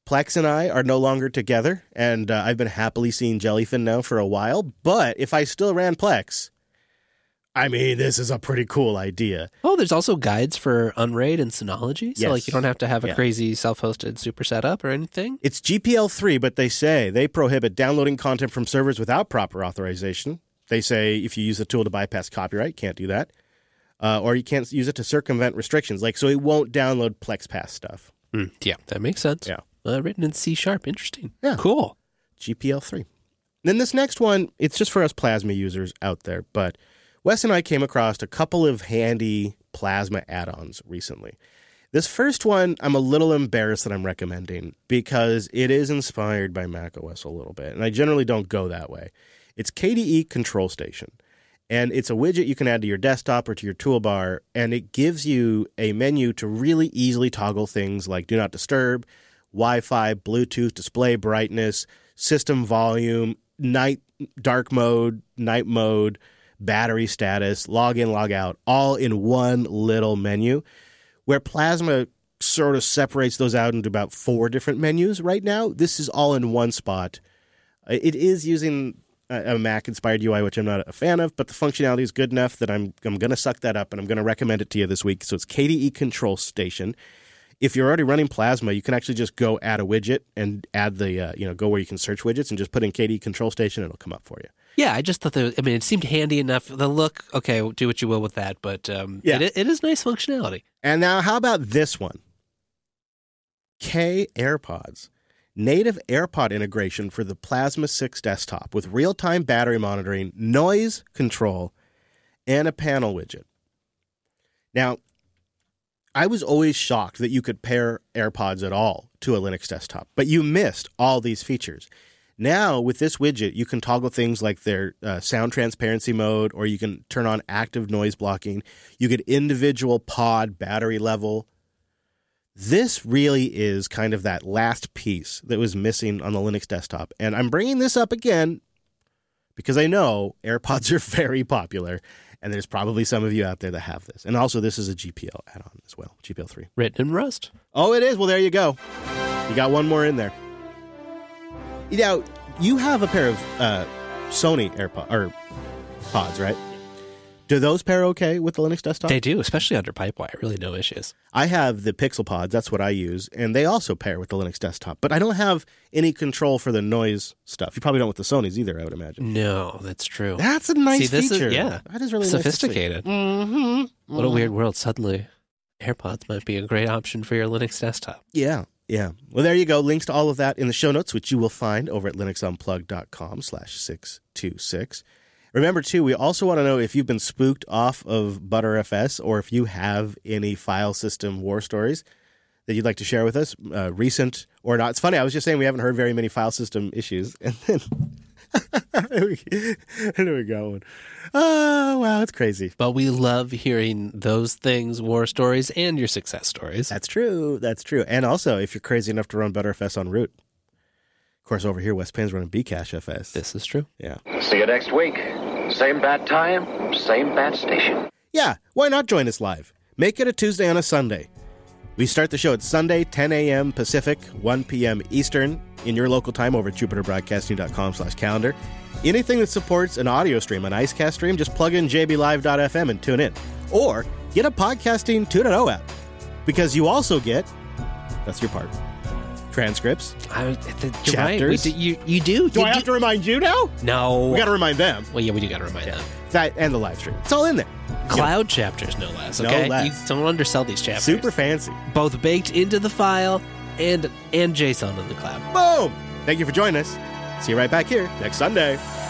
Plex and I are no longer together, and I've been happily seeing Jellyfin now for a while. But if I still ran Plex, I mean, this is a pretty cool idea. Oh, there's also guides for Unraid and Synology, so Yes. you don't have to have a crazy self-hosted super setup or anything. It's GPL3, but they prohibit downloading content from servers without proper authorization. They say if you use the tool to bypass copyright, can't do that. Or you can't use it to circumvent restrictions. So it won't download PlexPass stuff. Yeah, that makes sense. Yeah. Written in C#. Interesting. Yeah. Cool. GPL3. Then this next one, it's just for us Plasma users out there, but Wes and I came across a couple of handy Plasma add-ons recently. This first one, I'm a little embarrassed that I'm recommending because it is inspired by macOS a little bit, and I generally don't go that way. It's KDE Control Station, and it's a widget you can add to your desktop or to your toolbar, and it gives you a menu to really easily toggle things like Do Not Disturb, Wi-Fi, Bluetooth, display brightness, system volume, dark mode, night mode, battery status, log in, log out, all in one little menu, where Plasma sort of separates those out into about 4 different menus right now. This is all in one spot. It is using a Mac-inspired UI, which I'm not a fan of, but the functionality is good enough that I'm going to suck that up, and I'm going to recommend it to you this week. So it's KDE Control Station. If you're already running Plasma, you can actually just go add a widget and add the, go where you can search widgets and just put in KDE Control Station, and it'll come up for you. Yeah, I just thought it seemed handy enough. The look, okay, do what you will with that, but it is nice functionality. And now how about this one? K AirPods. Native AirPod integration for the Plasma 6 desktop with real-time battery monitoring, noise control, and a panel widget. Now, I was always shocked that you could pair AirPods at all to a Linux desktop, but you missed all these features. Now, with this widget, you can toggle things like their sound transparency mode, or you can turn on active noise blocking. You get individual pod battery level. This really is kind of that last piece that was missing on the Linux desktop. And I'm bringing this up again because I know AirPods are very popular, and there's probably some of you out there that have this. And also, this is a GPL add-on as well, GPL3. Written in Rust. Oh, it is? Well, there you go. You got one more in there. Now, you have a pair of Sony pods, right? Do those pair okay with the Linux desktop? They do, especially under Pipewire. Really no issues. I have the Pixel pods. That's what I use. And they also pair with the Linux desktop. But I don't have any control for the noise stuff. You probably don't with the Sonys either, I would imagine. No, that's true. That's a nice feature. That is really sophisticated. Nice to see. What a weird world. Suddenly, AirPods might be a great option for your Linux desktop. Yeah. Well, there you go. Links to all of that in the show notes, which you will find over at linuxunplugged.com/626. Remember, too, we also want to know if you've been spooked off of ButterFS or if you have any file system war stories that you'd like to share with us, recent or not. It's funny, I was just saying we haven't heard very many file system issues. And then there we go. Oh, wow, it's crazy. But we love hearing those things, war stories, and your success stories. That's true. And also, if you're crazy enough to run ButterFS on root. Of course, over here, West Penn's running Bcache-FS. This is true. Yeah. See you next week. Same bat time, same bat station. Yeah, why not join us live? Make it a Tuesday on a Sunday. We start the show at Sunday, 10 a.m. Pacific, 1 p.m. Eastern, in your local time over at jupiterbroadcasting.com/calendar. Anything that supports an audio stream, an Icecast stream, just plug in jblive.fm and tune in. Or get a Podcasting 2.0 app, because you also get, that's your part, transcripts, chapters. Right. You do. Do I have to remind you now? No. We got to remind them. Well, yeah, we do got to remind them. That and the live stream. It's all in there. Cloud chapters, no less. Okay, No less. You don't undersell these chapters. Super fancy. Both baked into the file and JSON in the cloud. Boom! Thank you for joining us. See you right back here next Sunday.